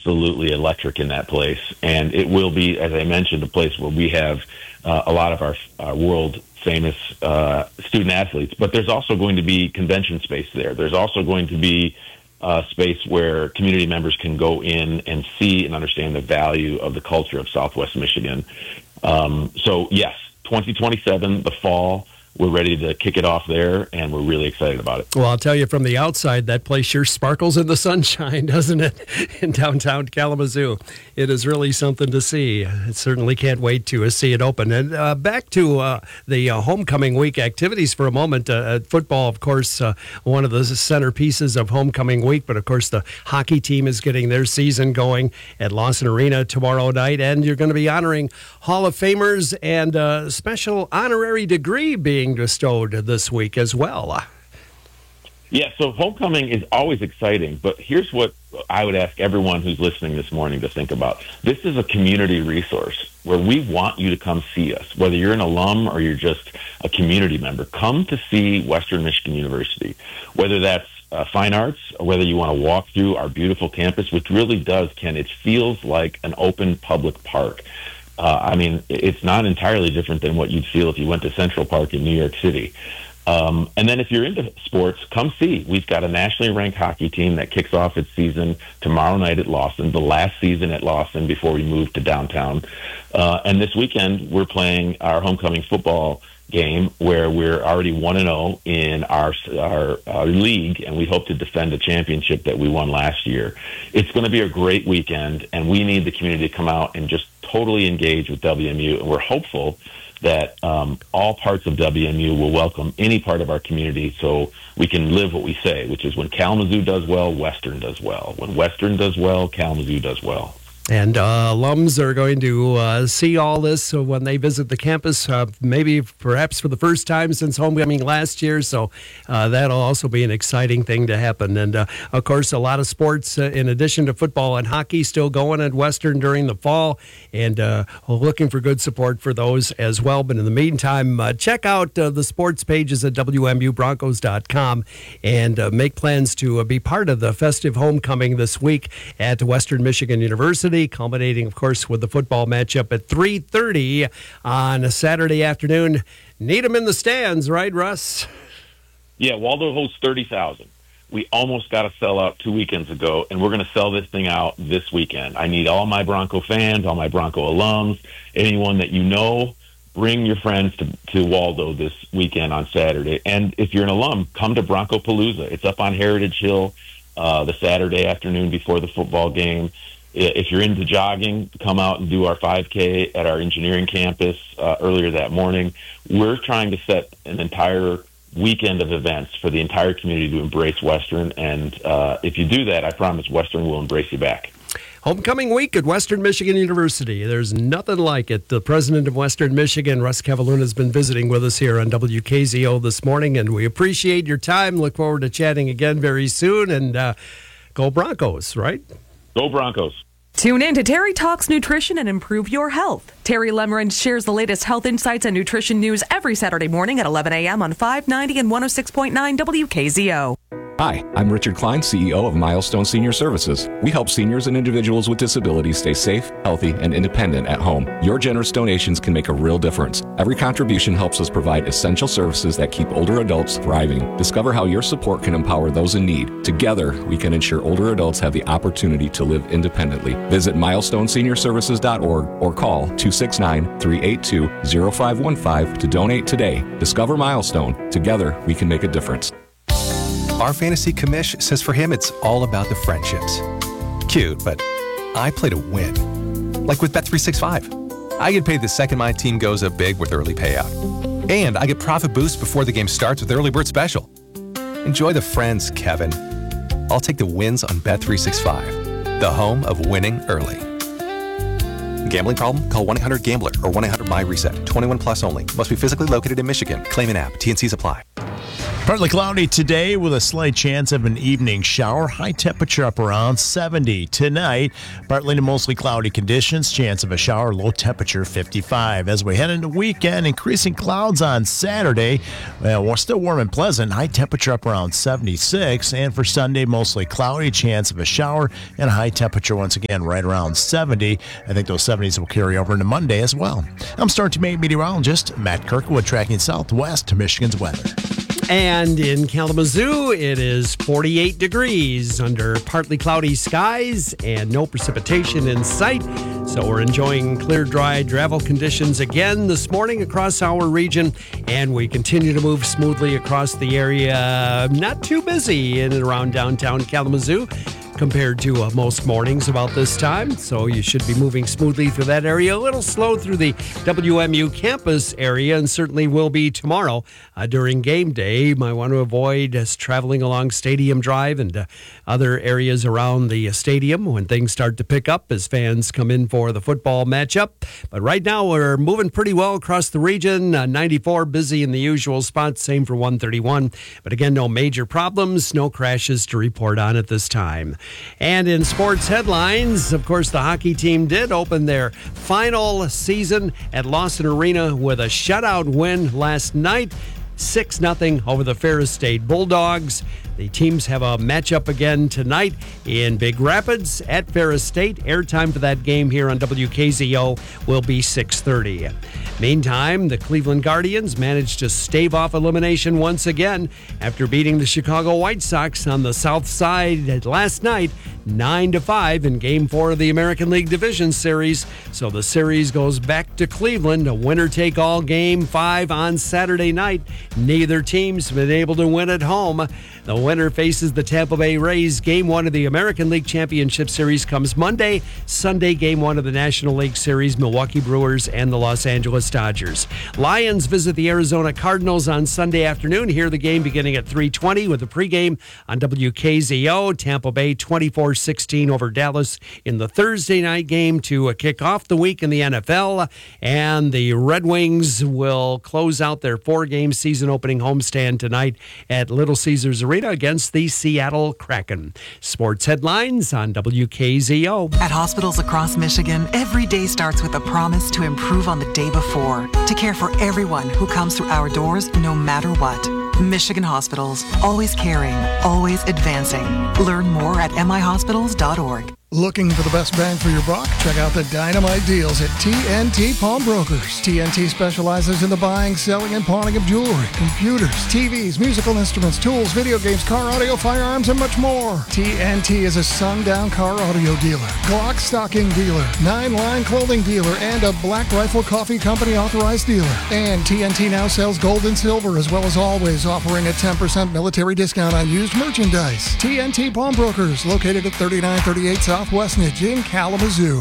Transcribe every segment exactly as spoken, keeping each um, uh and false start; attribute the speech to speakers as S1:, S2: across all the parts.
S1: absolutely electric in that place. And it will be, as I mentioned, a place where we have uh, a lot of our, our world famous uh, student athletes. But there's also going to be convention space there. There's also going to be a space where community members can go in and see and understand the value of the culture of Southwest Michigan. Um, so, yes, twenty twenty-seven, the fall. We're ready to kick it off there, and we're really excited about it.
S2: Well, I'll tell you from the outside, that place sure sparkles in the sunshine, doesn't it, in downtown Kalamazoo? It is really something to see. I certainly can't wait to uh, see it open. And uh, back to uh, the uh, homecoming week activities for a moment. Uh, football, of course, uh, one of the centerpieces of homecoming week, but of course the hockey team is getting their season going at Lawson Arena tomorrow night, and you're going to be honoring Hall of Famers and a special honorary degree being bestowed this week as well.
S1: Yeah, so homecoming is always exciting, but here's what I would ask everyone who's listening this morning to think about. This is a community resource where we want you to come see us. Whether you're an alum or you're just a community member, come to see Western Michigan University. Whether that's uh, fine arts or whether you want to walk through our beautiful campus, which really does, Ken, it feels like an open public park. Uh, I mean, it's not entirely different than what you'd feel if you went to Central Park in New York City. Um, and then if you're into sports, come see. We've got a nationally ranked hockey team that kicks off its season tomorrow night at Lawson, the last season at Lawson before we move to downtown. Uh, and this weekend, we're playing our homecoming football game where we're already one and oh in our, our our league, and we hope to defend a championship that we won last year. It's going to be a great weekend, and we need the community to come out and just totally engage with W M U, and we're hopeful that um, all parts of W M U will welcome any part of our community so we can live what we say, which is when Kalamazoo does well, Western does well. When Western does well, Kalamazoo does well.
S2: And uh, alums are going to uh, see all this when they visit the campus, uh, maybe perhaps for the first time since homecoming last year. So uh, that'll also be an exciting thing to happen. And, uh, of course, a lot of sports, uh, in addition to football and hockey, still going at Western during the fall. And uh, we're looking for good support for those as well. But in the meantime, uh, check out uh, the sports pages at W M U Broncos dot com and uh, make plans to uh, be part of the festive homecoming this week at Western Michigan University, culminating, of course, with the football matchup at three thirty on a Saturday afternoon. Need them in the stands, right, Russ?
S1: Yeah, Waldo holds thirty thousand. We almost got a sellout two weekends ago, and we're going to sell this thing out this weekend. I need all my Bronco fans, all my Bronco alums, anyone that you know. Bring your friends to, to Waldo this weekend on Saturday. And if you're an alum, come to Bronco Palooza. It's up on Heritage Hill uh, the Saturday afternoon before the football game. If you're into jogging, come out and do our five K at our engineering campus uh, earlier that morning. We're trying to set an entire weekend of events for the entire community to embrace Western. And uh, if you do that, I promise Western will embrace you back.
S2: Homecoming week at Western Michigan University. There's nothing like it. The president of Western Michigan, Russ Cavalluna, has been visiting with us here on W K Z O this morning, and we appreciate your time. Look forward to chatting again very soon. And uh, go Broncos, right?
S1: Go Broncos.
S3: Tune in to Terry Talks Nutrition and Improve Your Health. Terry Lemmerand shares the latest health insights and nutrition news every Saturday morning at eleven a.m. on five ninety and one oh six point nine W K Z O.
S4: Hi, I'm Richard Klein, C E O of Milestone Senior Services. We help seniors and individuals with disabilities stay safe, healthy, and independent at home. Your generous donations can make a real difference. Every contribution helps us provide essential services that keep older adults thriving. Discover how your support can empower those in need. Together, we can ensure older adults have the opportunity to live independently. Visit milestone senior services dot org or call two six nine, three eight two, zero five one five to donate today. Discover Milestone. Together, we can make a difference.
S5: Our fantasy commish says for him it's all about the friendships. Cute, but I play to win. Like with Bet three sixty-five. I get paid the second my team goes up big with early payout. And I get profit boost before the game starts with Early Bird Special. Enjoy the friends, Kevin. I'll take the wins on Bet three sixty-five, the home of winning early. Gambling problem? Call one eight hundred gambler or one eight hundred my reset. twenty-one plus only. Must be physically located in Michigan. Claim an app. T and Cs apply.
S6: Partly cloudy today with a slight chance of an evening shower. High temperature up around seventy. Tonight, partly to mostly cloudy conditions. Chance of a shower. Low temperature fifty-five. As we head into weekend, increasing clouds on Saturday. Well, we're still warm and pleasant. High temperature up around seventy-six. And for Sunday, mostly cloudy. Chance of a shower and a high temperature once again right around seventy. I think those seventies will carry over into Monday as well. I'm Star two meteorologist Matt Kirkwood tracking southwest to Michigan's weather.
S2: And in Kalamazoo, it is forty-eight degrees under partly cloudy skies and no precipitation in sight. So we're enjoying clear, dry travel conditions again this morning across our region. And we continue to move smoothly across the area. Not too busy in and around downtown Kalamazoo compared to uh, most mornings about this time. So you should be moving smoothly through that area. A little slow through the W M U campus area, and certainly will be tomorrow uh, during game day. You might want to avoid uh, traveling along Stadium Drive and uh, other areas around the uh, stadium when things start to pick up as fans come in for the football matchup. But right now we're moving pretty well across the region. Uh, ninety-four busy in the usual spots, same for one thirty-one. But again, no major problems, no crashes to report on at this time. And in sports headlines, of course, the hockey team did open their final season at Lawson Arena with a shutout win last night, six nothing over the Ferris State Bulldogs. The teams have a matchup again tonight in Big Rapids at Ferris State. Airtime for that game here on W K Z O will be six thirty. Meantime, the Cleveland Guardians managed to stave off elimination once again after beating the Chicago White Sox on the south side last night, nine to five in Game four of the American League Division Series. So the series goes back to Cleveland, a winner-take-all Game five on Saturday night. Neither team's been able to win at home. The winner faces the Tampa Bay Rays. Game one of the American League Championship Series comes Monday. Sunday, Game one of the National League Series, Milwaukee Brewers and the Los Angeles Dodgers. Lions visit the Arizona Cardinals on Sunday afternoon. Here the game beginning at three twenty with the pregame on W K Z O. Tampa Bay twenty-four sixteen over Dallas in the Thursday night game to kick off the week in the N F L. And the Red Wings will close out their four-game season opening homestand tonight at Little Caesars Arena against the Seattle Kraken. Sports headlines on W K Z O.
S7: At hospitals across Michigan, every day starts with a promise to improve on the day before, to care for everyone who comes through our doors no matter what. Michigan Hospitals, always caring, always advancing. Learn more at m i hospitals dot org.
S8: Looking for the best bang for your buck? Check out the dynamite deals at T N T Pawnbrokers. T N T specializes in the buying, selling, and pawning of jewelry, computers, T Vs, musical instruments, tools, video games, car audio, firearms, and much more. T N T is a sundown car audio dealer, Glock stocking dealer, nine-line clothing dealer, and a Black Rifle Coffee Company authorized dealer. And T N T now sells gold and silver, as well as always offering a ten percent military discount on used merchandise. T N T Pawnbrokers, located at thirty-nine thirty-eight South Southwest Nidge in Kalamazoo.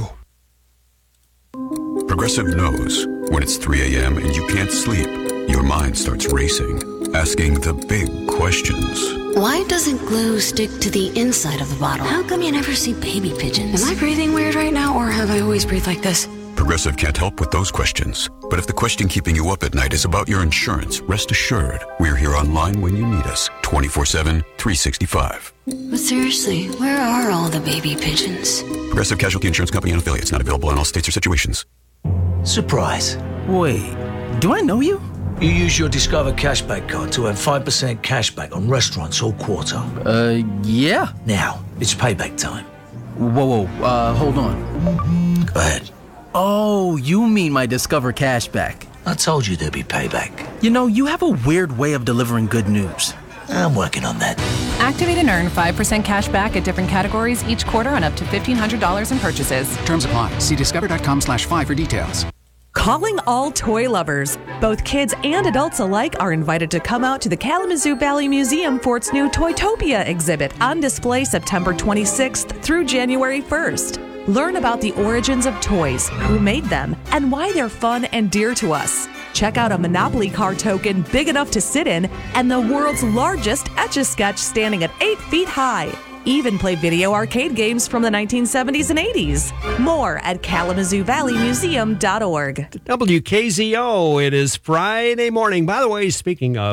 S9: Progressive knows when it's three a.m. and you can't sleep, your mind starts racing, asking the big questions.
S10: Why doesn't glue stick to the inside of the bottle? How come you never see baby pigeons? Am I breathing weird right now, or have I always breathed like this?
S9: Progressive can't help with those questions. But if the question keeping you up at night is about your insurance, rest assured, we're here online when you need us, twenty-four seven, three sixty-five.
S10: But seriously, where are all the baby pigeons?
S9: Progressive Casualty Insurance Company and affiliates, not available in all states or situations.
S11: Surprise. Wait, do I know you? You use your Discover Cashback card to earn five percent cashback on restaurants all quarter.
S12: Uh, yeah.
S11: Now, it's payback time.
S12: Whoa, whoa, uh, hold on.
S11: Go ahead.
S12: Oh, you mean my Discover Cashback.
S11: I told you there'd be payback.
S12: You know, you have a weird way of delivering good news.
S11: I'm working on that.
S13: Activate and earn five percent cash back at different categories each quarter on up to fifteen hundred dollars in purchases.
S14: Terms apply. See discover.com slash five for details.
S3: Calling all toy lovers. Both kids and adults alike are invited to come out to the Kalamazoo Valley Museum for its new Toytopia exhibit on display September twenty-sixth through January first. Learn about the origins of toys, who made them, and why they're fun and dear to us. Check out a Monopoly card token big enough to sit in and the world's largest Etch-a-Sketch standing at eight feet high. Even play video arcade games from the nineteen seventies and eighties. More at kalamazoo valley museum dot org.
S2: W K Z O, it is Friday morning. By the way, speaking of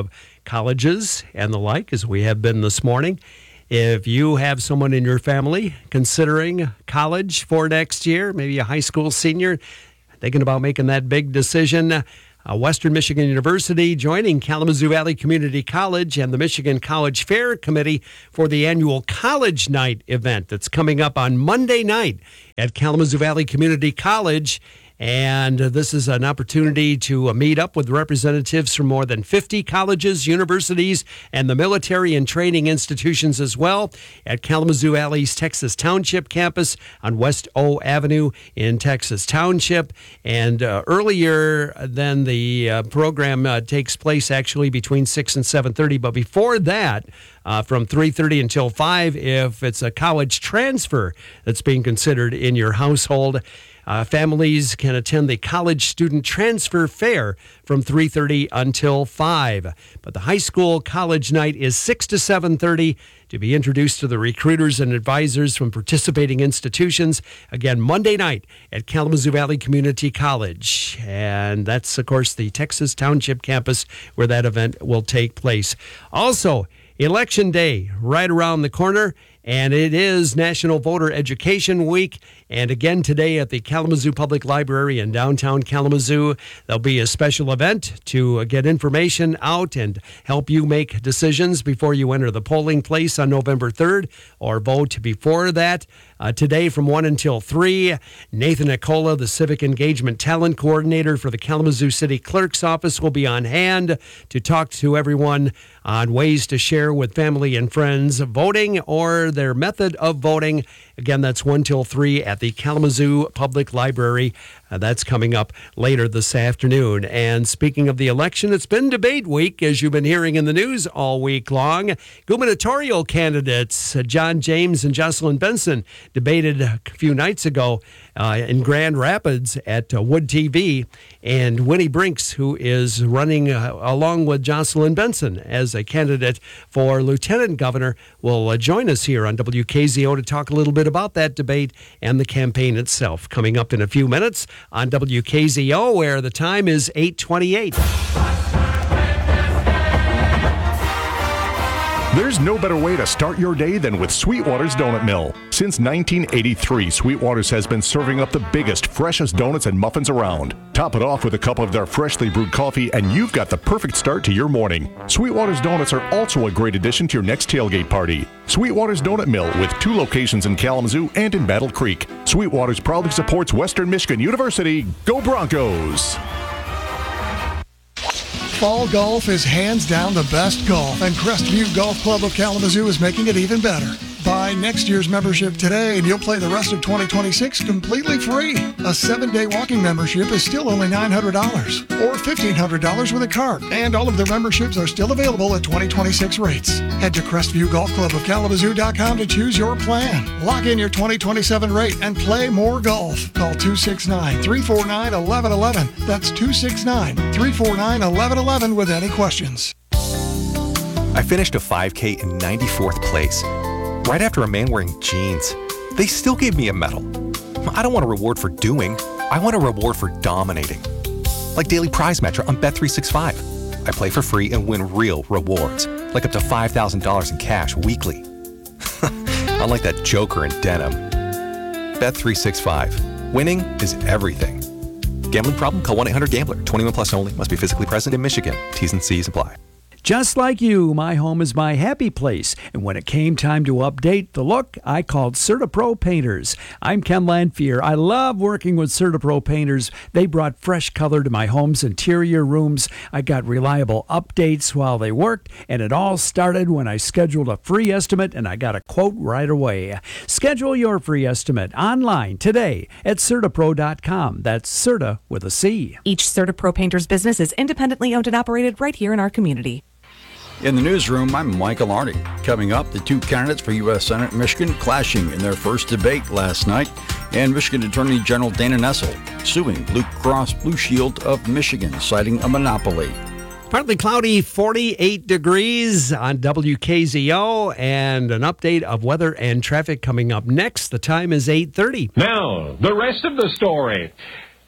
S2: colleges and the like, as we have been this morning. If you have someone in your family considering college for next year, maybe a high school senior, thinking about making that big decision, uh, Western Michigan University joining Kalamazoo Valley Community College and the Michigan College Fair Committee for the annual College Night event that's coming up on Monday night at Kalamazoo Valley Community College. And this is an opportunity to uh, meet up with representatives from more than fifty colleges, universities, and the military and training institutions as well at Kalamazoo Valley's Texas Township campus on West O Avenue in Texas Township. And uh, earlier than the uh, program uh, takes place actually between six and seven thirty. But before that, Uh, from three thirty until five, if it's a college transfer that's being considered in your household. Uh, families can attend the College Student Transfer Fair from three thirty until five. But the high school college night is six to seven thirty to be introduced to the recruiters and advisors from participating institutions. Again, Monday night at Kalamazoo Valley Community College. And that's, of course, the Texas Township campus where that event will take place. Also, Election Day right around the corner, and it is National Voter Education Week. And again, today at the Kalamazoo Public Library in downtown Kalamazoo, there'll be a special event to get information out and help you make decisions before you enter the polling place on November third or vote before that. Uh, today from one until three, Nathan Nicola, the Civic Engagement Talent Coordinator for the Kalamazoo City Clerk's Office, will be on hand to talk to everyone on ways to share with family and friends voting or their method of voting. Again, that's one till three at the Kalamazoo Public Library. Uh, that's coming up later this afternoon. And speaking of the election, it's been debate week, as you've been hearing in the news all week long. Gubernatorial candidates uh, John James and Jocelyn Benson debated a few nights ago uh, in Grand Rapids at uh, Wood T V. And Winnie Brinks, who is running uh, along with Jocelyn Benson as a candidate for lieutenant governor, will uh, join us here on W K Z O to talk a little bit about that debate and the campaign itself. Coming up in a few minutes on W K Z O, where the time is eight twenty-eight.
S15: There's no better way to start your day than with Sweetwater's Donut Mill. Since nineteen eighty-three, Sweetwater's has been serving up the biggest, freshest donuts and muffins around. Top it off with a cup of their freshly brewed coffee, and you've got the perfect start to your morning. Sweetwater's Donuts are also a great addition to your next tailgate party. Sweetwater's Donut Mill, with two locations in Kalamazoo and in Battle Creek. Sweetwater's proudly supports Western Michigan University. Go Broncos!
S8: Fall golf is hands down the best golf, and Crestview Golf Club of Kalamazoo is making it even better. Buy next year's membership today, and you'll play the rest of twenty twenty-six completely free. A seven-day walking membership is still only nine hundred dollars, or fifteen hundred dollars with a card, and all of their memberships are still available at twenty twenty-six rates. Head to Crestview Golf Club of Kalamazoo dot com to choose your plan. Lock in your twenty twenty-seven rate and play more golf. Call two six nine, three four nine, one one one one. That's two six nine, three four nine, one one one one with any questions.
S5: I finished a five K in ninety-fourth place. Right after a man wearing jeans. They still gave me a medal. I don't want a reward for doing. I want a reward for dominating. Like Daily Prize Matcher on Bet three sixty-five. I play for free and win real rewards, like up to five thousand dollars in cash weekly. Unlike that joker in denim. Bet three sixty-five. Winning is everything. Gambling problem? Call one eight hundred gambler. twenty-one plus only. Must be physically present in Michigan. T's and C's apply.
S2: Just like you, my home is my happy place. And when it came time to update the look, I called CertaPro Painters. I'm Ken Lanphier. I love working with CertaPro Painters. They brought fresh color to my home's interior rooms. I got reliable updates while they worked, and it all started when I scheduled a free estimate and I got a quote right away. Schedule your free estimate online today at Certapro dot com. That's Certa with a C.
S3: Each CertaPro Painters business is independently owned and operated right here in our community.
S16: In the newsroom, I'm Michael Arty. Coming up, the two candidates for U S Senate in Michigan clashing in their first debate last night, and Michigan Attorney General Dana Nessel suing Blue Cross Blue Shield of Michigan, citing a monopoly.
S2: Partly cloudy, forty-eight degrees on W K Z O, and an update of weather and traffic coming up next. The time is eight thirty.
S17: Now, the rest of the story.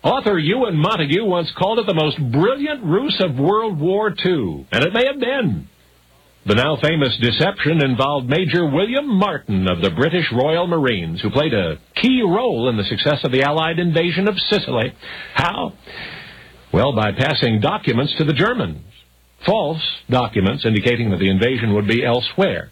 S17: Author Ewan Montague once called it the most brilliant ruse of World War Two, and it may have been. The now famous deception involved Major William Martin of the British Royal Marines, who played a key role in the success of the Allied invasion of Sicily. How? Well, by passing documents to the Germans. False documents indicating that the invasion would be elsewhere.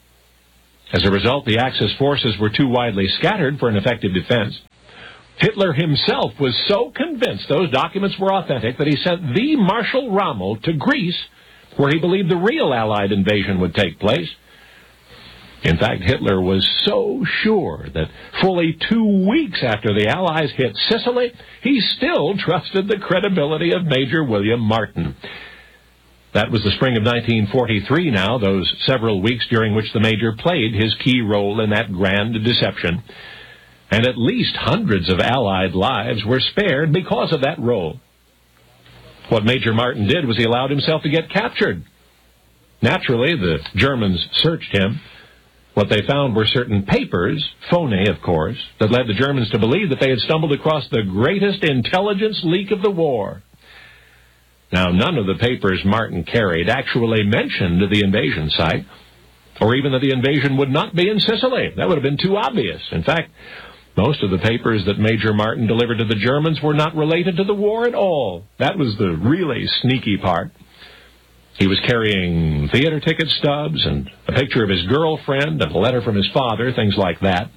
S17: As a result, the Axis forces were too widely scattered for an effective defense. Hitler himself was so convinced those documents were authentic that he sent the Marshal Rommel to Greece, where he believed the real Allied invasion would take place. In fact, Hitler was so sure that fully two weeks after the Allies hit Sicily, he still trusted the credibility of Major William Martin. That was the spring of nineteen forty-three now, those several weeks during which the Major played his key role in that grand deception. And at least hundreds of Allied lives were spared because of that role. What Major Martin did was he allowed himself to get captured. Naturally, the Germans searched him. What they found were certain papers, phony, of course, that led the Germans to believe that they had stumbled across the greatest intelligence leak of the war. Now, none of the papers Martin carried actually mentioned the invasion site, or even that the invasion would not be in Sicily. That would have been too obvious. In fact, most of the papers that Major Martin delivered to the Germans were not related to the war at all. That was the really sneaky part. He was carrying theater ticket stubs and a picture of his girlfriend and a letter from his father, things like that.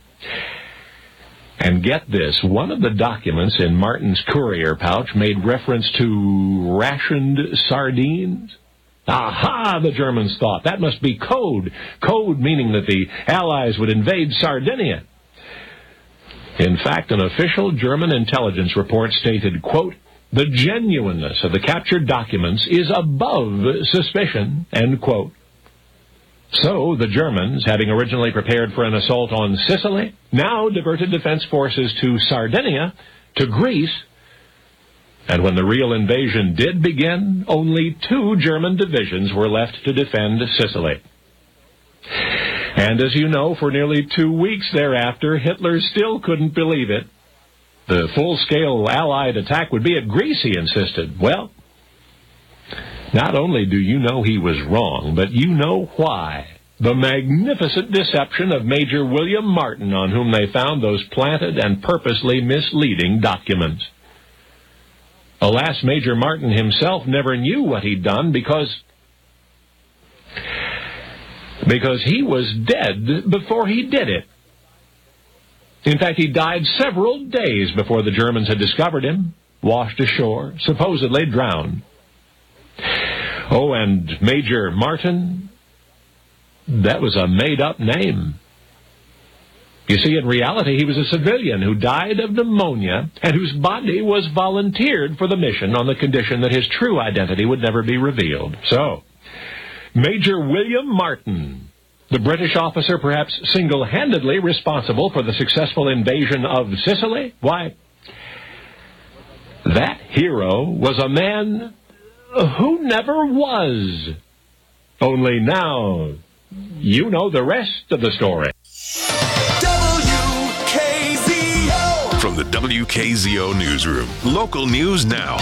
S17: And get this, one of the documents in Martin's courier pouch made reference to rationed sardines. Aha, the Germans thought. That must be code. Code meaning that the Allies would invade Sardinia. In fact, an official German intelligence report stated, quote, "The genuineness of the captured documents is above suspicion," end quote. So the Germans, having originally prepared for an assault on Sicily, now diverted defense forces to Sardinia, to Greece, and when the real invasion did begin, only two German divisions were left to defend Sicily. And as you know, for nearly two weeks thereafter, Hitler still couldn't believe it. The full-scale Allied attack would be at Greece, he insisted. Well, not only do you know he was wrong, but you know why. The magnificent deception of Major William Martin, on whom they found those planted and purposely misleading documents. Alas, Major Martin himself never knew what he'd done because... because he was dead before he did it. In fact, he died several days before the Germans had discovered him, washed ashore, supposedly drowned. Oh, and Major Martin, that was a made-up name. You see, in reality, he was a civilian who died of pneumonia and whose body was volunteered for the mission on the condition that his true identity would never be revealed. So, Major William Martin, the British officer perhaps single-handedly responsible for the successful invasion of Sicily, why, that hero was a man who never was. Only now, you know the rest of the story.
S18: W K Z O. From the W K Z O newsroom, local news now.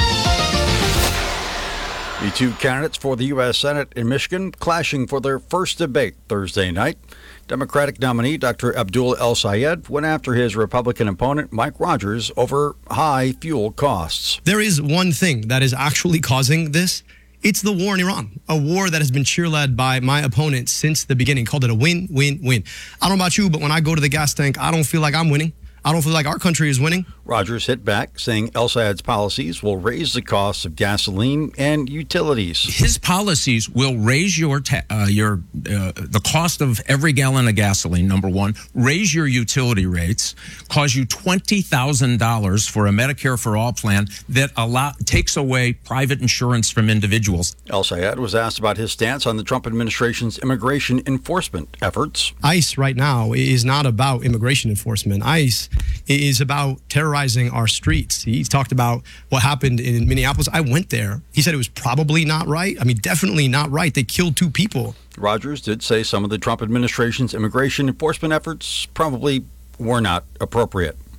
S16: The two candidates for the U S Senate in Michigan clashing for their first debate Thursday night. Democratic nominee Doctor Abdul El-Sayed went after his Republican opponent Mike Rogers over high fuel costs.
S19: There is one thing that is actually causing this. It's the war in Iran, a war that has been cheerled by my opponent since the beginning. Called it a win, win, win. I don't know about you, but when I go to the gas tank, I don't feel like I'm winning. I don't feel like our country is winning.
S16: Rogers hit back, saying El-Sayed's policies will raise the cost of gasoline and utilities.
S20: His policies will raise your ta- uh, your uh, the cost of every gallon of gasoline, number one, raise your utility rates, cause you twenty thousand dollars for a Medicare for All plan that allow, takes away private insurance from individuals.
S16: El-Sayed was asked about his stance on the Trump administration's immigration enforcement efforts.
S19: ICE right now is not about immigration enforcement. ICE is about terrorizing our streets. He talked about what happened in Minneapolis. I went there. He said it was probably not right. I mean, definitely not right. They killed two people.
S16: Rogers did say some of the Trump administration's immigration enforcement efforts probably were not appropriate.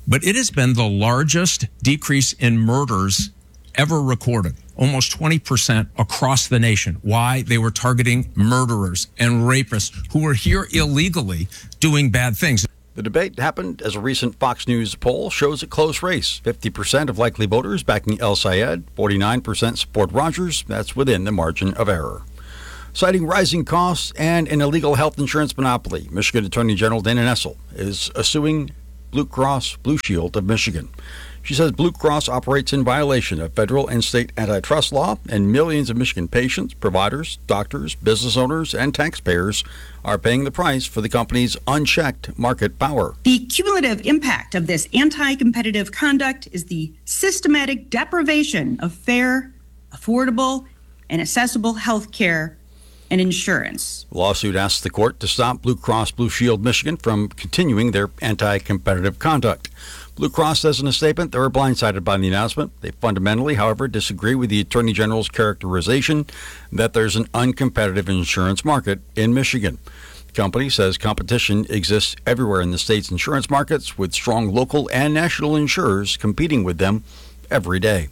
S20: but it has been the largest decrease in murders ever recorded, almost twenty percent across the nation. Why? They were targeting murderers and rapists who were here illegally doing bad things.
S16: The debate happened as a recent Fox News poll shows a close race. fifty percent of likely voters backing El Sayed, forty-nine percent support Rogers. That's within the margin of error. Citing rising costs and an illegal health insurance monopoly, Michigan Attorney General Dana Nessel is suing Blue Cross Blue Shield of Michigan. She says Blue Cross operates in violation of federal and state antitrust law, and millions of Michigan patients, providers, doctors, business owners, and taxpayers are paying the price for the company's unchecked market power.
S21: The cumulative impact of this anti-competitive conduct is the systematic deprivation of fair, affordable, and accessible health care and insurance.
S16: The lawsuit asks the court to stop Blue Cross Blue Shield Michigan from continuing their anti-competitive conduct. Blue Cross says in a statement they were blindsided by the announcement. They fundamentally, however, disagree with the Attorney General's characterization that there's an uncompetitive insurance market in Michigan. The company says competition exists everywhere in the state's insurance markets, with strong local and national insurers competing with them every day.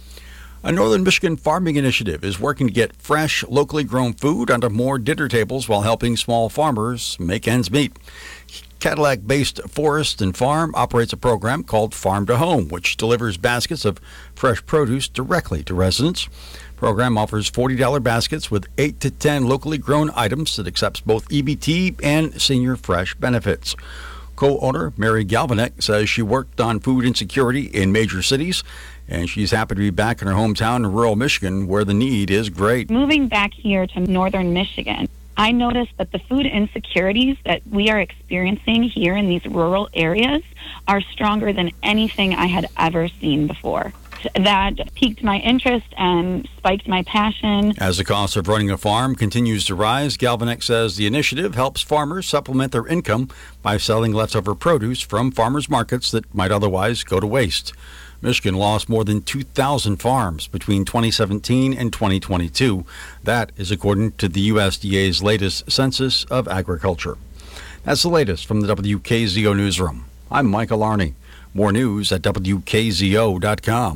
S16: A Northern Michigan farming initiative is working to get fresh, locally grown food onto more dinner tables while helping small farmers make ends meet. Cadillac-based Forest and Farm operates a program called Farm to Home, which delivers baskets of fresh produce directly to residents. The program offers forty dollars baskets with eight to ten locally grown items that accepts both E B T and Senior Fresh benefits. Co-owner Mary Galvanek says she worked on food insecurity in major cities, and she's happy to be back in her hometown in rural Michigan, where the need is great.
S22: Moving back here to northern Michigan, I noticed that the food insecurities that we are experiencing here in these rural areas are stronger than anything I had ever seen before. That piqued my interest and spiked my passion.
S16: As the cost of running a farm continues to rise, Galvanek says the initiative helps farmers supplement their income by selling leftover produce from farmers markets that might otherwise go to waste. Michigan lost more than two thousand farms between twenty seventeen and twenty twenty-two. That is according to the U S D A's latest census of agriculture. That's the latest from the W K Z O newsroom. I'm Michael Arney. More news at W K Z O dot com.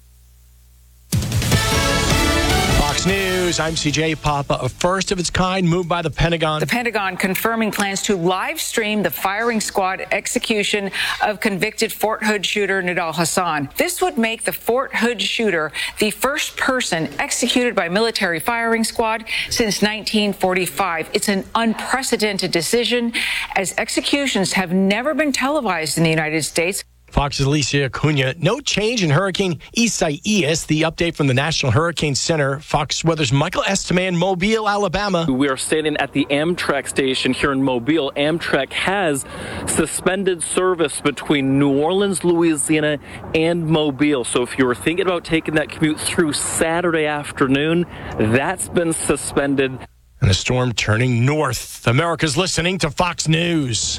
S23: Fox News, I'm C J Papa. A first of its kind move by the Pentagon.
S24: The Pentagon confirming plans to live stream the firing squad execution of convicted Fort Hood shooter Nidal Hasan. This would make the Fort Hood shooter the first person executed by military firing squad since nineteen forty-five. It's an unprecedented decision, as executions have never been televised in the United States.
S23: Fox's Alicia Acuna. No change in Hurricane Isaias. The update from the National Hurricane Center. Fox Weather's Michael Esteman, Mobile, Alabama.
S25: We are standing at the Amtrak station here in Mobile. Amtrak has suspended service between New Orleans, Louisiana, and Mobile. So if you were thinking about taking that commute through Saturday afternoon, that's been suspended.
S23: And the storm turning north. America's listening to Fox News.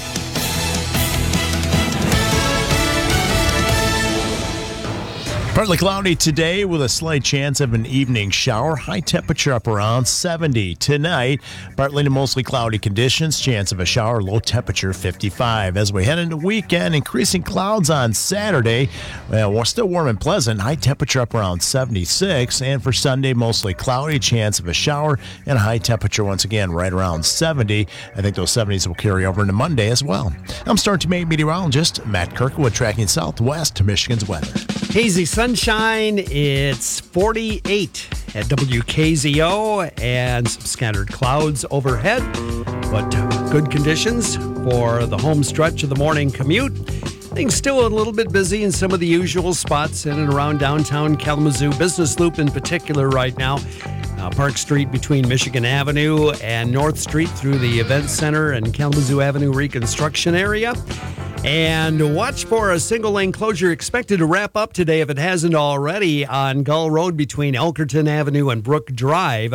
S6: Partly cloudy today with a slight chance of an evening shower. High temperature up around seventy. Tonight, partly to mostly cloudy conditions. Chance of a shower. Low temperature fifty-five. As we head into weekend, increasing clouds on Saturday. Well, we're still warm and pleasant. High temperature up around seventy-six. And for Sunday, mostly cloudy. Chance of a shower and a high temperature once again right around seventy. I think those seventies will carry over into Monday as well. I'm Star two meteorologist Matt Kirkwood, tracking southwest to Michigan's weather.
S2: Hazy sunshine, it's forty-eight at W K Z O, and some scattered clouds overhead, but good conditions for the home stretch of the morning commute. Things still a little bit busy in some of the usual spots in and around downtown Kalamazoo. Business Loop in particular right now. Uh, Park Street between Michigan Avenue and North Street through the Event Center and Kalamazoo Avenue reconstruction area. And watch for a single-lane closure expected to wrap up today, if it hasn't already, on Gull Road between Elkerton Avenue and Brook Drive.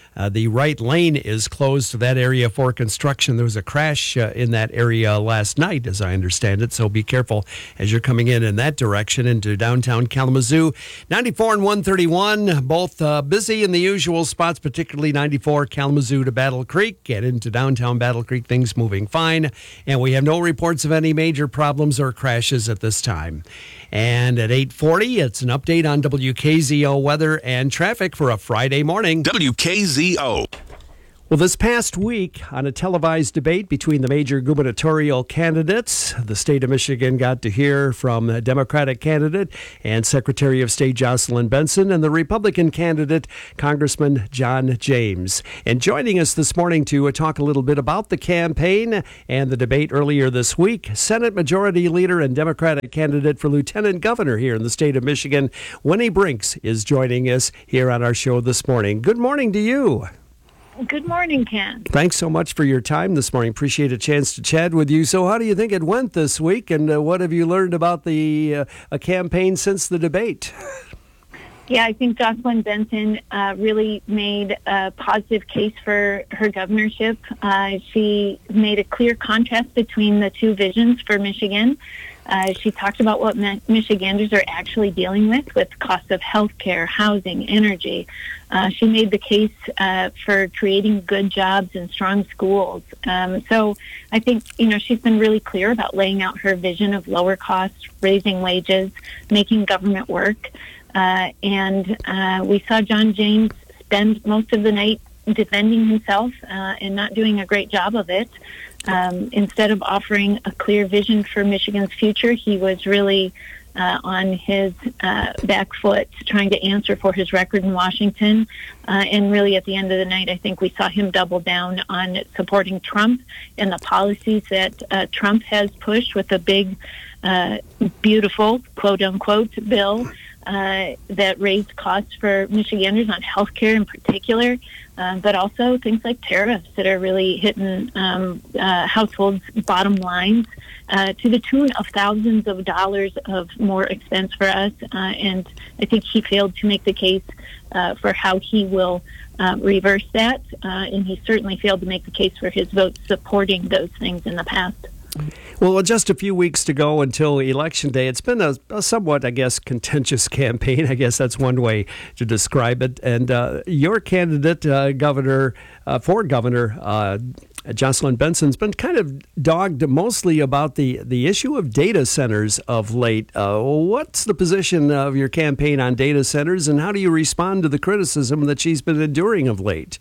S2: Uh, the right lane is closed to that area for construction. There was a crash uh, in that area last night, as I understand it, so be careful as you're coming in in that direction into downtown Kalamazoo. ninety-four and one thirty-one, both uh, busy in the usual spots, particularly ninety-four Kalamazoo to Battle Creek, and into downtown Battle Creek, things moving fine, and we have no reports of any major problems or crashes at this time. And at eight forty, it's an update on W K Z O weather and traffic for a Friday morning.
S18: W K Z O.
S2: Well, this past week, on a televised debate between the major gubernatorial candidates, the state of Michigan got to hear from the Democratic candidate and Secretary of State Jocelyn Benson and the Republican candidate, Congressman John James. And joining us this morning to talk a little bit about the campaign and the debate earlier this week, Senate Majority Leader and Democratic candidate for Lieutenant Governor here in the state of Michigan, Winnie Brinks, is joining us here on our show this morning. Good morning to you.
S1: Good morning, Ken.
S2: Thanks so much for your time this morning. Appreciate a chance to chat with you. So how do you think it went this week, and uh, what have you learned about the uh, a campaign since the debate?
S1: Yeah, I think Jocelyn Benson uh, really made a positive case for her governorship. Uh, she made a clear contrast between the two visions for Michigan. Uh, she talked about what Michiganders are actually dealing with, with cost of health care, housing, energy. Uh, she made the case uh, for creating good jobs and strong schools. Um, so I think, you know, she's been really clear about laying out her vision of lower costs, raising wages, making government work. Uh, and uh, we saw John James spend most of the night defending himself uh, and not doing a great job of it. Um, instead of offering a clear vision for Michigan's future, he was really uh, on his uh, back foot trying to answer for his record in Washington. Uh, and really at the end of the night, I think we saw him double down on supporting Trump and the policies that uh, Trump has pushed with a big, uh, beautiful, quote-unquote, bill uh, that raised costs for Michiganders on health care in particular. Uh, but also things like tariffs that are really hitting um, uh, households' bottom lines uh, to the tune of thousands of dollars of more expense for us. Uh, and I think he failed to make the case uh, for how he will uh, reverse that. Uh, and he certainly failed to make the case for his vote supporting those things in the past.
S2: Well, just a few weeks to go until Election Day. It's been a, a somewhat, I guess, contentious campaign. I guess that's one way to describe it. And uh, your candidate, uh, Governor, uh, for Governor, uh, Jocelyn Benson's been kind of dogged mostly about the, the issue of data centers of late. Uh, what's the position of your campaign on data centers, and how do you respond to the criticism that she's been enduring of late?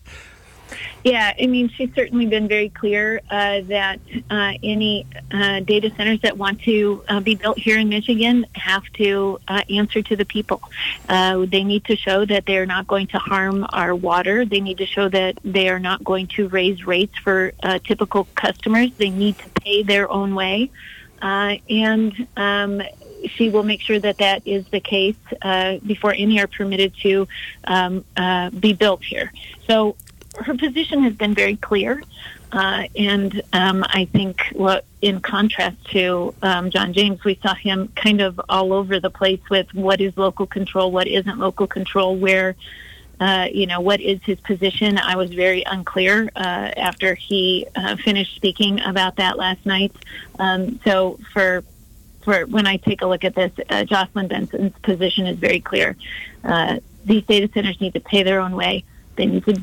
S1: Yeah, I mean, she's certainly been very clear uh, that uh, any uh, data centers that want to uh, be built here in Michigan have to uh, answer to the people. Uh, they need to show that they are not going to harm our water. They need to show that they are not going to raise rates for uh, typical customers. They need to pay their own way. Uh, and um, she will make sure that that is the case uh, before any are permitted to um, uh, be built here. So her position has been very clear, uh, and um, I think what, in contrast to um, John James, we saw him kind of all over the place with what is local control, what isn't local control, where, uh, you know, what is his position. I was very unclear uh, after he uh, finished speaking about that last night. Um, so for for when I take a look at this, uh, Jocelyn Benson's position is very clear. Uh, these data centers need to pay their own way. They need to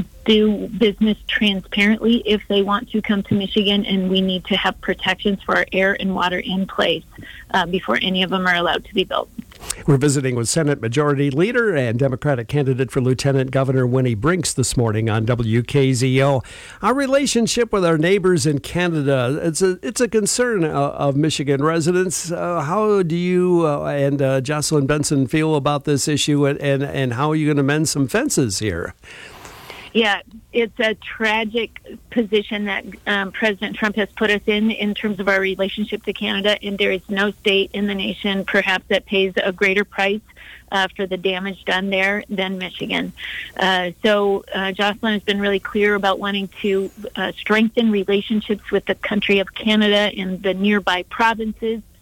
S1: do business transparently if they want to come to Michigan, and we need to have protections for our air and water in place uh, before any of them are allowed to be built.
S2: We're visiting with Senate Majority Leader and Democratic candidate for Lieutenant Governor Winnie Brinks this morning on W K Z O. Our relationship with our neighbors in Canada, it's a it's a concern uh, of Michigan residents. Uh, how do you uh, and uh, Jocelyn Benson feel about this issue, and, and, and how are you going to mend some fences here?
S1: Yeah, it's a tragic position that um, President Trump has put us in in terms of our relationship to Canada, and there is no state in the nation perhaps that pays a greater price uh, for the damage done there than Michigan. Uh, so uh, Jocelyn has been really clear about wanting to uh, strengthen relationships with the country of Canada and the nearby provinces,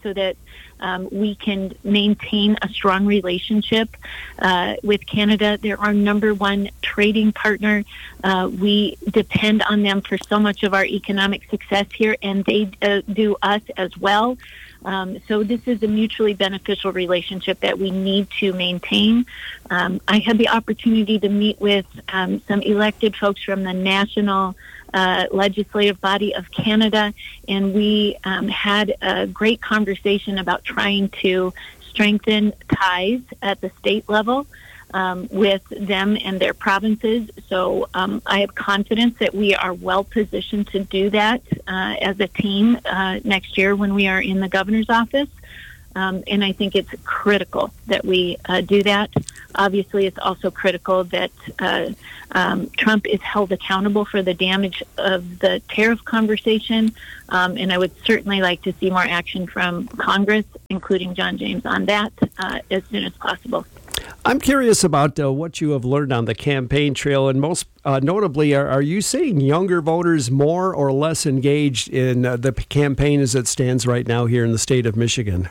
S1: so that um, we can maintain a strong relationship uh, with Canada. They're our number one trading partner. Uh, we depend on them for so much of our economic success here, and they uh, do us as well. Um, so this is a mutually beneficial relationship that we need to maintain. Um, I had the opportunity to meet with um, some elected folks from the national uh, legislative body of Canada, and we um, had a great conversation about trying to strengthen ties at the state level um, with them and their provinces. So um, I have confidence that we are well positioned to do that uh, as a team uh, next year when we are in the governor's office. Um, and I think it's critical that we uh, do that. Obviously, it's also critical that uh, um, Trump is held accountable for the damage of the tariff conversation. Um, and I would certainly like to see more action from Congress, including John James, on that uh, as soon as possible.
S2: I'm curious about uh, what you have learned on the campaign trail, and most uh, notably, are, are you seeing younger voters more or less engaged in uh, the campaign as it stands right now here in the state of Michigan?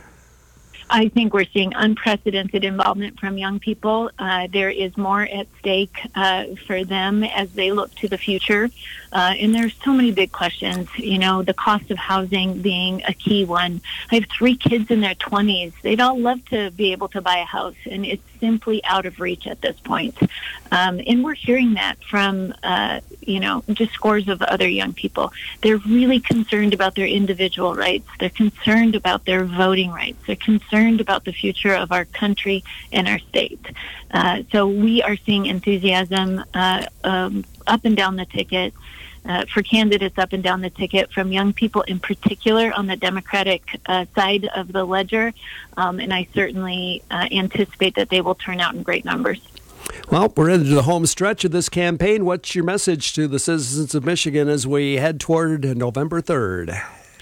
S1: I think we're seeing unprecedented involvement from young people. Uh, there is more at stake uh, for them as they look to the future. Uh, and there's so many big questions, you know, the cost of housing being a key one. I have three kids in their twenties. They'd all love to be able to buy a house, and it's simply out of reach at this point. Um, and we're hearing that from, uh, you know, just scores of other young people. They're really concerned about their individual rights. They're concerned about their voting rights. They're concerned about the future of our country and our state. Uh, so we are seeing enthusiasm uh, um, up and down the ticket uh, for candidates up and down the ticket from young people in particular on the Democratic uh, side of the ledger. Um, and I certainly uh, anticipate that they will turn out in great numbers.
S2: Well, we're into the home stretch of this campaign. What's your message to the citizens of Michigan as we head toward November third?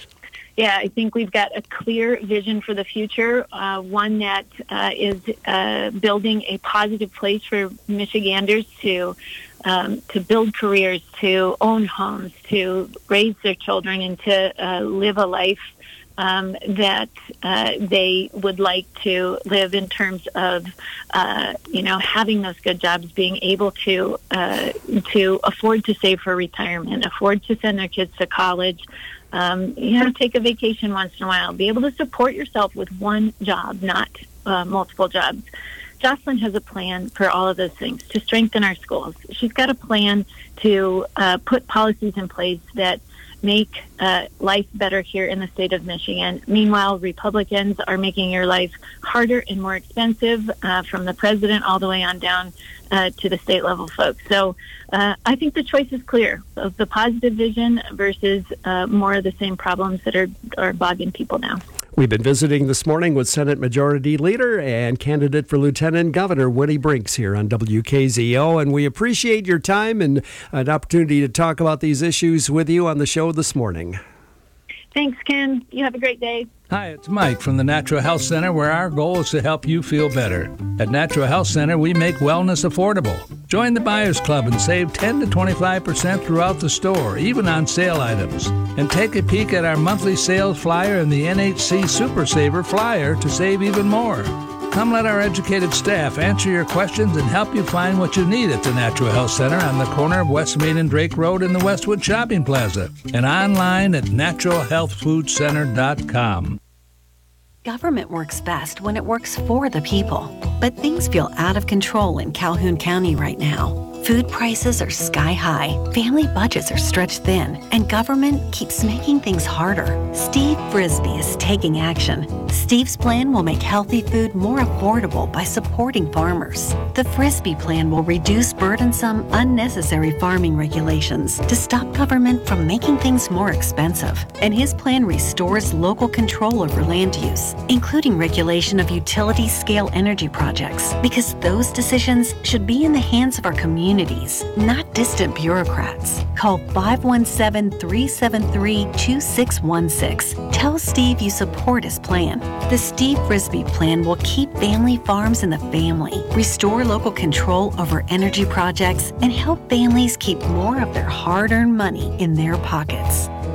S1: Yeah, I think we've got a clear vision for the future, uh, one that uh, is uh, building a positive place for Michiganders to um, to build careers, to own homes, to raise their children, and to uh, live a life um, that uh, they would like to live in terms of, uh, you know, having those good jobs, being able to uh, to afford to save for retirement, afford to send their kids to college. Um, you know, take a vacation once in a while. Be able to support yourself with one job, not uh, multiple jobs. Jocelyn has a plan for all of those things to strengthen our schools. She's got a plan to uh, put policies in place that make uh, life better here in the state of Michigan. Meanwhile, Republicans are making your life harder and more expensive, uh, from the president all the way on down uh, to the state level folks. So uh, I think the choice is clear of the positive vision versus uh, more of the same problems that are, are bogging people down.
S2: We've been visiting this morning with Senate Majority Leader and candidate for Lieutenant Governor Winnie Brinks here on W K Z O, and we appreciate your time and an opportunity to talk about these issues with you on the show this morning.
S1: Thanks, Ken. You have a great day.
S4: Hi, it's Mike from the Natural Health Center, where our goal is to help you feel better. At Natural Health Center, we make wellness affordable. Join the Buyers Club and save ten to twenty-five percent throughout the store, even on sale items. And take a peek at our monthly sales flyer and the N H C Super Saver flyer to save even more. Come let our educated staff answer your questions and help you find what you need at the Natural Health Center on the corner of West Main and Drake Road in the Westwood Shopping Plaza, and online at natural health food center dot com.
S7: Government works best when it works for the people. But things feel out of control in Calhoun County right now. Food prices are sky high, family budgets are stretched thin, and government keeps making things harder. Steve Frisbee is taking action. Steve's plan will make healthy food more affordable by supporting farmers. The Frisbee plan will reduce burdensome, unnecessary farming regulations to stop government from making things more expensive. And his plan restores local control over land use, including regulation of utility-scale energy projects, because those decisions should be in the hands of our communities, not distant bureaucrats. Call five one seven, three seven three, two six one six. Tell Steve you support his plan. The Steve Frisbee plan will keep family farms in the family, restore local control over energy projects, and help families keep more of their hard-earned money in their pockets.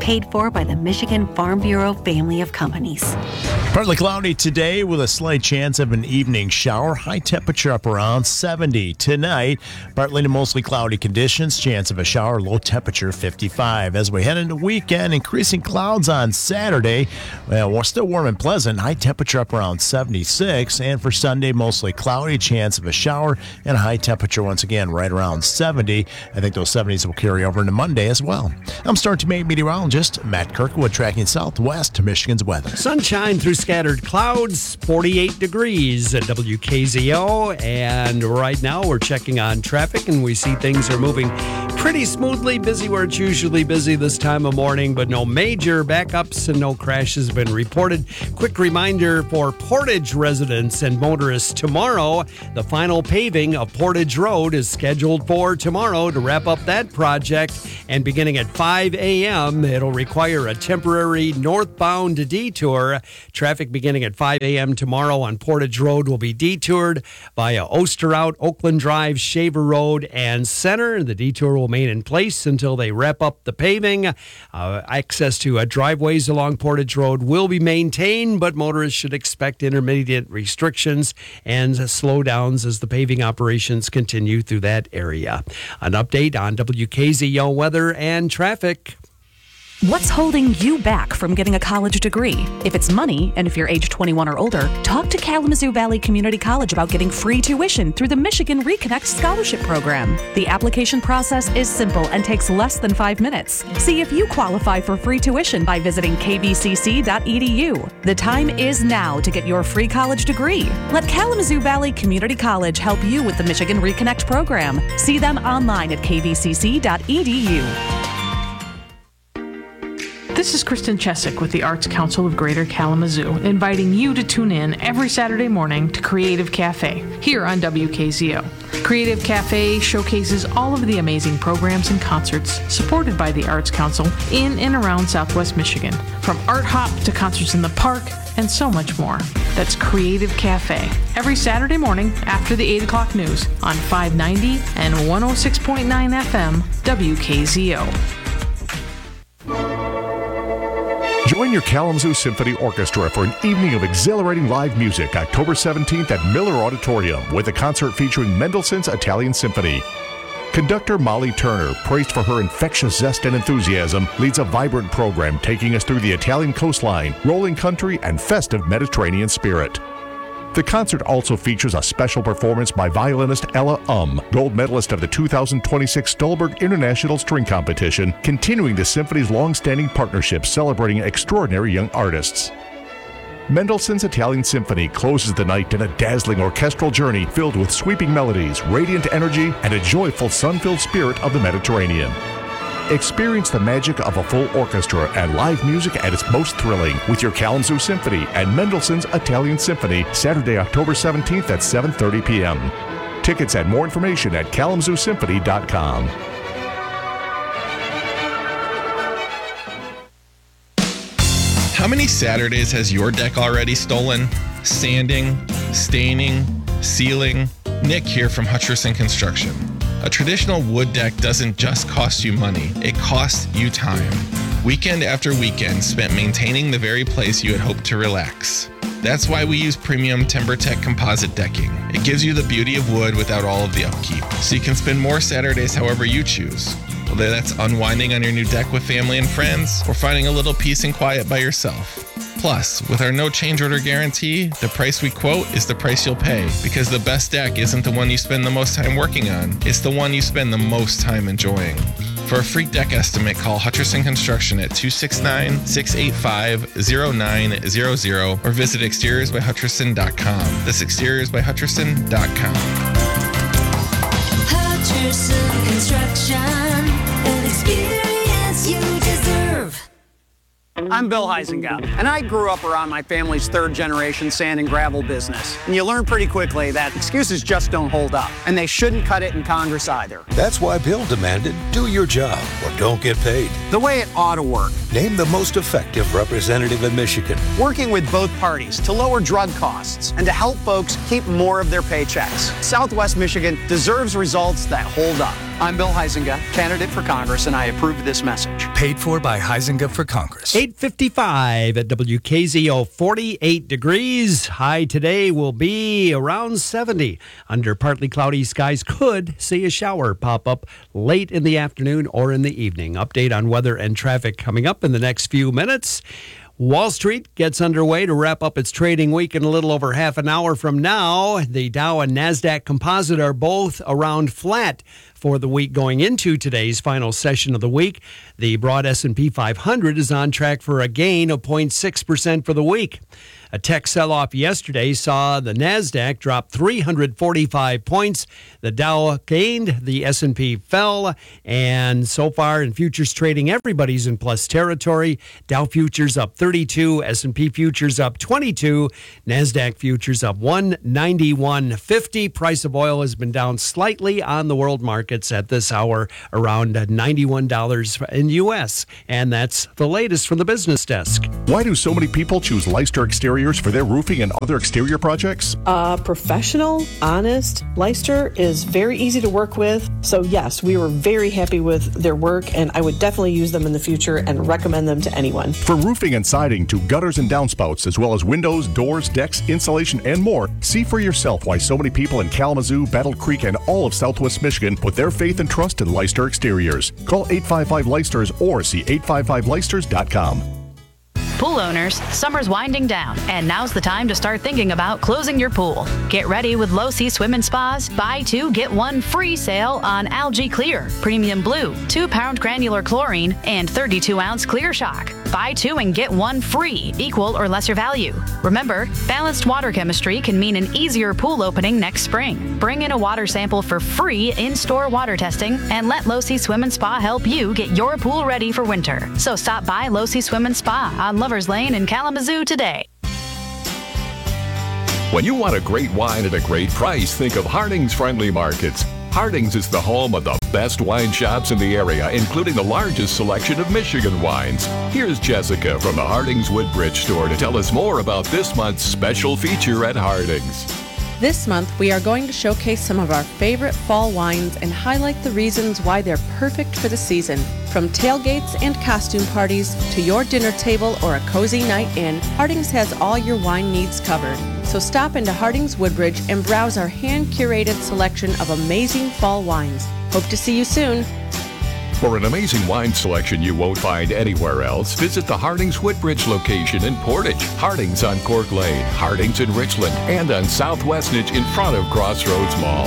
S7: paid for by the Michigan Farm Bureau family of companies.
S6: Partly cloudy today with a slight chance of an evening shower. High temperature up around seventy. Tonight, partly to mostly cloudy conditions. Chance of a shower. Low temperature fifty-five. As we head into weekend, increasing clouds on Saturday. Well, we're still warm and pleasant. High temperature up around seventy-six. And for Sunday, mostly cloudy. Chance of a shower and a high temperature once again right around seventy. I think those seventies will carry over into Monday as well. I'm Star two meteorologist Matt Kirkwood tracking southwest to Michigan's weather.
S2: Sunshine through scattered clouds, forty-eight degrees at W K Z O. And right now we're checking on traffic and we see things are moving pretty smoothly. Busy where it's usually busy this time of morning, but no major backups and no crashes have been reported. Quick reminder for Portage residents and motorists tomorrow, the final paving of Portage Road is scheduled for tomorrow to wrap up that project. And beginning at five a.m., it'll require a temporary northbound detour. Traffic beginning at five a.m. tomorrow on Portage Road will be detoured via Osterhout, Oakland Drive, Shaver Road, and Center. The detour will remain in place until they wrap up the paving. Uh, access to uh, driveways along Portage Road will be maintained, but motorists should expect intermediate restrictions and slowdowns as the paving operations continue through that area. An update on W K Z O weather and traffic.
S3: What's holding you back from getting a college degree? If it's money, and if you're age twenty-one or older, talk to Kalamazoo Valley Community College about getting free tuition through the Michigan Reconnect Scholarship Program. The application process is simple and takes less than five minutes. See if you qualify for free tuition by visiting k v c c dot e d u. The time is now to get your free college degree. Let Kalamazoo Valley Community College help you with the Michigan Reconnect Program. See them online at k v c c dot e d u.
S9: This is Kristen Chesick with the Arts Council of Greater Kalamazoo, inviting you to tune in every Saturday morning to Creative Cafe here on W K Z O. Creative Cafe showcases all of the amazing programs and concerts supported by the Arts Council in and around Southwest Michigan, from art hop to concerts in the park and so much more. That's Creative Cafe every Saturday morning after the eight o'clock news on five ninety and one oh six point nine F M W K Z O.
S15: Join your Kalamazoo Symphony Orchestra for an evening of exhilarating live music October seventeenth at Miller Auditorium with a concert featuring Mendelssohn's Italian Symphony. Conductor Molly Turner, praised for her infectious zest and enthusiasm, leads a vibrant program taking us through the Italian coastline, rolling country, and festive Mediterranean spirit. The concert also features a special performance by violinist Ella Um, gold medalist of the two thousand twenty-six Stolberg International String Competition, continuing the symphony's long-standing partnership celebrating extraordinary young artists. Mendelssohn's Italian Symphony closes the night in a dazzling orchestral journey filled with sweeping melodies, radiant energy, and a joyful sun-filled spirit of the Mediterranean. Experience the magic of a full orchestra and live music at its most thrilling with your Kalamazoo Symphony and Mendelssohn's Italian Symphony Saturday, October seventeenth at seven thirty p.m. Tickets and more information at kalamazoo symphony dot com.
S10: How many Saturdays has your deck already stolen? Sanding, staining, sealing? Nick here from Hutcherson Construction. A traditional wood deck doesn't just cost you money, it costs you time. Weekend after weekend spent maintaining the very place you had hoped to relax. That's why we use premium TimberTech composite decking. It gives you the beauty of wood without all of the upkeep, so you can spend more Saturdays however you choose. Whether that's unwinding on your new deck with family and friends, or finding a little peace and quiet by yourself. Plus, with our no change order guarantee, the price we quote is the price you'll pay, because the best deck isn't the one you spend the most time working on, it's the one you spend the most time enjoying. For a free deck estimate, call Hutcherson Construction at two six nine, six eight five, zero nine zero zero or visit exteriors by hutcherson dot com. That's exteriors by hutcherson dot com.
S11: Hutcherson Construction, an experience you deserve.
S12: I'm Bill Heisengott, and I grew up around my family's third-generation sand and gravel business. And you learn pretty quickly that excuses just don't hold up, and they shouldn't cut it in Congress either.
S13: That's why Bill demanded, do your job or don't get paid.
S12: The way it ought to work.
S13: Name the most effective representative in Michigan.
S12: Working with both parties to lower drug costs and to help folks keep more of their paychecks. Southwest Michigan deserves results that hold up. I'm Bill Huizenga, candidate for Congress, and I approve this message.
S5: Paid for by Huizenga for Congress.
S2: eight fifty-five at W K Z O, forty-eight degrees. High today will be around seventy. Under partly cloudy skies, could see a shower pop up late in the afternoon or in the evening. Update on weather and traffic coming up in the next few minutes. Wall Street gets underway to wrap up its trading week in a little over half an hour from now. The Dow and NASDAQ Composite are both around flat for the week going into today's final session of the week. The broad S and P five hundred is on track for a gain of zero point six percent for the week. A tech sell-off yesterday saw the NASDAQ drop three hundred forty-five points. The Dow gained, the S and P fell, and so far in futures trading, everybody's in plus territory. Dow futures up thirty-two, S and P futures up twenty-two, NASDAQ futures up one ninety-one fifty. Price of oil has been down slightly on the world markets at this hour, around ninety-one dollars in U S, and that's the latest from the business desk.
S15: Why do so many people choose Leicester Exteriors for their roofing and other exterior projects?
S8: Uh, professional, honest. Leicester is very easy to work with. So yes, we were very happy with their work, and I would definitely use them in the future and recommend them to anyone.
S15: From roofing and siding to gutters and downspouts, as well as windows, doors, decks, insulation, and more, see for yourself why so many people in Kalamazoo, Battle Creek, and all of Southwest Michigan put their faith and trust in Leicester Exteriors. Call eight five five Leicesters or see eight five five Leicesters dot com.
S14: Pool owners, summer's winding down, and now's the time to start thinking about closing your pool. Get ready with Low Sea Swim and Spa's buy two, get one free sale on Algae Clear, Premium Blue, two pound granular chlorine, and thirty-two ounce Clear Shock. Buy two and get one free, equal or lesser value. Remember, balanced water chemistry can mean an easier pool opening next spring. Bring in a water sample for free in-store water testing and let Low Sea Swim and Spa help you get your pool ready for winter. So stop by Low Sea Swim and Spa on Lovers Lane in Kalamazoo today.
S17: When you want a great wine at a great price, think of Harding's Friendly Markets. Harding's is the home of the best wine shops in the area, including the largest selection of Michigan wines. Here's Jessica from the Harding's Woodbridge store to tell us more about this month's special feature at Harding's.
S19: This month, we are going to showcase some of our favorite fall wines and highlight the reasons why they're perfect for the season. From tailgates and costume parties to your dinner table or a cozy night in, Harding's has all your wine needs covered. So stop into Harding's Woodbridge and browse our hand-curated selection of amazing fall wines. Hope to see you soon.
S17: For an amazing wine selection you won't find anywhere else, visit the Harding's Woodbridge location in Portage, Harding's on Cork Lane, Harding's in Richland, and on South Westnedge in front of Crossroads Mall.